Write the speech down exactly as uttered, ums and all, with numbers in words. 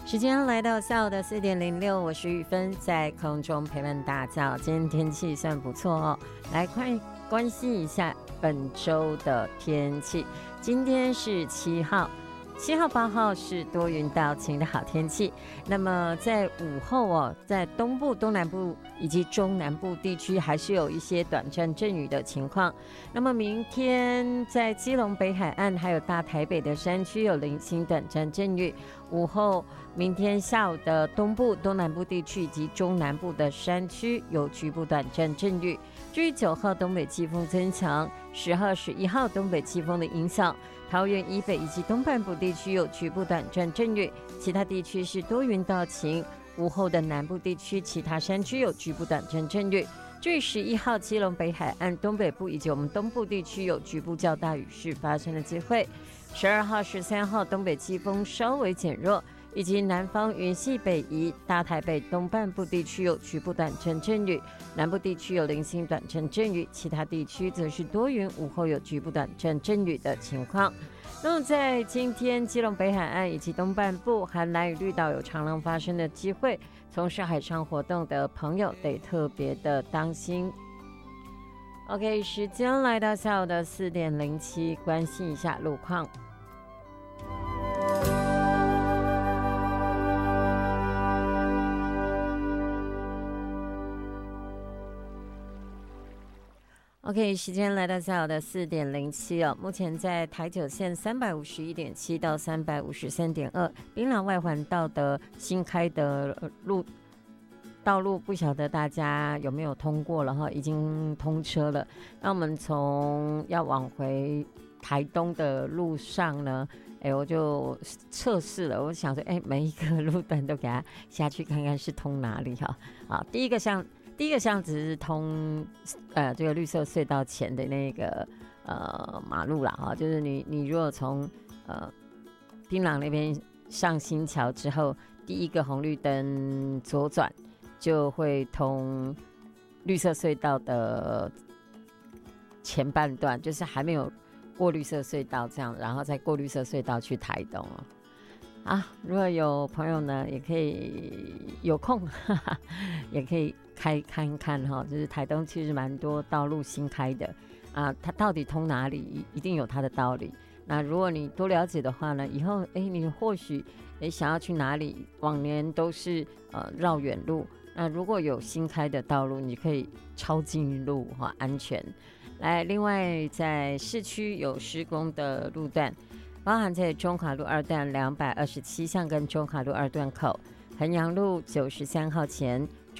时间来到下午的四点零六，我是玉芬，在空中陪伴大家。今天天气算不错哦，来快关心一下本周的天气。今天是七号，七号八号是多云到晴的好天气。那么在午后哦，在东部、东南部以及中南部地区还是有一些短暂阵雨的情况。那么明天在基隆北海岸还有大台北的山区有零星短暂阵雨。午后，明天下午的东部、东南部地区以及中南部的山区有局部短暂阵雨。至于九号东北季风增强，十号、十一号东北季风的影响，桃园以北以及东半部地区有局部短暂阵雨，其他地区是多云到晴。午后的南部地区，其他山区有局部短暂阵雨。至于十一号基隆北海岸东北部以及我们东部地区有局部较大雨势发生的机会。十二号、十三号东北季风稍微减弱，以及南方云系北移，大台北东半部地区有局部短暂阵雨，南部地区有零星短暂阵雨，其他地区则是多云，午后有局部短暂阵雨的情况。那么在今天基隆北海岸以及东半部和兰屿绿岛有长浪发生的机会，从事海上活动的朋友得特别的当心。OK， 时间来到下午的四点零七，关心一下路况。OK， 时间来到下午的四点零七哦。目前在台九线三百五十一点七到三百五十三点二，槟榔外环道的新开的路道路，不晓得大家有没有通过了哈？已经通车了。那我们从要往回台东的路上呢，哎，我就测试了，我想说，哎，每一个路段都给它下去看看是通哪里哈。好，第一个像。第一个巷子是通呃这个绿色隧道前的那个呃马路啦哈，就是你你如果从呃槟榔那边上新桥之后，第一个红绿灯左转就会通绿色隧道的前半段，就是还没有过绿色隧道这样，然后再过绿色隧道去台东哦。啊，如果有朋友呢，也可以有空，哈哈，也可以开看一看哈。就是台东其实蛮多道路新开的啊，它到底通哪里，一定有它的道理。那如果你多了解的话呢，以后哎，你或许哎想要去哪里，往年都是呃绕远路，那如果有新开的道路，你可以抄近路哈，安全。来，另外在市区有施工的路段。包含在中华路二段两百二十七巷跟中华路二段口、衡阳路九十三号前、